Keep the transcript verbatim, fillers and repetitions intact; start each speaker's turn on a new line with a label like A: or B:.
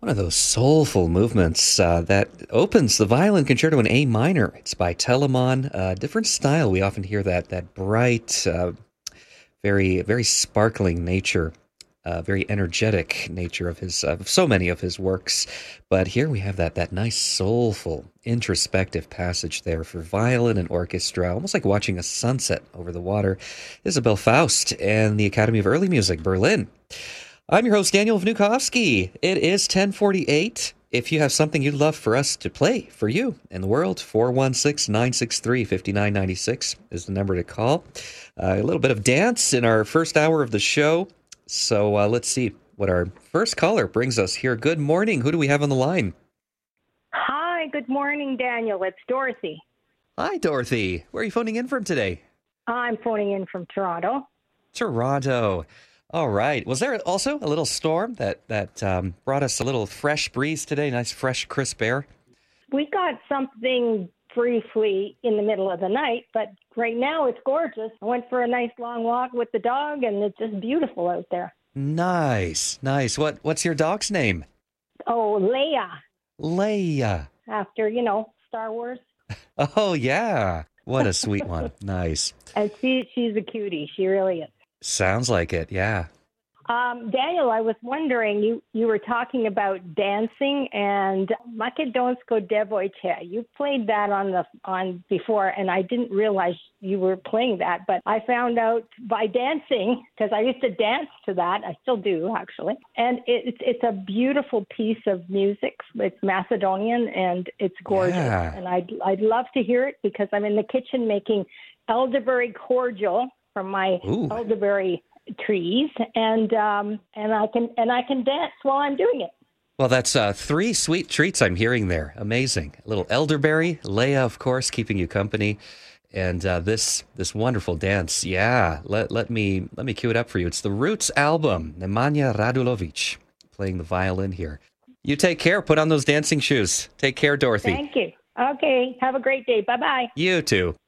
A: One of those soulful movements uh, that opens the violin concerto in A minor. It's by Telemann. Uh, different style. We often hear that that bright, uh, very very sparkling nature, uh, very energetic nature of his of so many of his works. But here we have that that nice soulful introspective passage there for violin and orchestra, almost like watching a sunset over the water. Isabel Faust and the Academy of Early Music, Berlin. I'm your host, Daniel Vnukovsky. It is ten forty-eight. If you have something you'd love for us to play for you in the world, four one six, nine six three, five nine nine six is the number to call. Uh, a little bit of dance in our first hour of the show. So uh, let's see what our first caller brings us here. Good morning. Who do we have on the line?
B: Hi, good morning, Daniel. It's Dorothy.
A: Hi, Dorothy. Where are you phoning in from today?
B: I'm phoning in from Toronto.
A: Toronto. All right. Was there also a little storm that, that um, brought us a little fresh breeze today? Nice, fresh, crisp air?
B: We got something briefly in the middle of the night, but right now it's gorgeous. I went for a nice long walk with the dog, and it's just beautiful out there.
A: Nice, nice. What What's your dog's name?
B: Oh, Leia.
A: Leia.
B: After, you know, Star Wars.
A: Oh, yeah. What a sweet one. Nice.
B: And she, she's a cutie. She really is.
A: Sounds like it, yeah.
B: Um, Daniel, I was wondering, you, you were talking about dancing and Makedonsko Devojče. You played that on the on before, and I didn't realize you were playing that. But I found out by dancing, because I used to dance to that. I still do, actually. And it, it's it's a beautiful piece of music. It's Macedonian, and it's gorgeous.
A: Yeah.
B: And I'd, I'd love to hear it because I'm in the kitchen making elderberry cordial from my
A: Ooh.
B: elderberry trees, and um, and I can and I can dance while I'm doing it.
A: Well, that's uh, three sweet treats I'm hearing there. Amazing. A little elderberry, Leia, of course, keeping you company, and uh, this this wonderful dance. Yeah, let let me let me cue it up for you. It's the Roots album. Nemanja Radulovic playing the violin here. You take care. Put on those dancing shoes. Take care, Dorothy.
B: Thank you. Okay. Have a great day. Bye bye.
A: You too.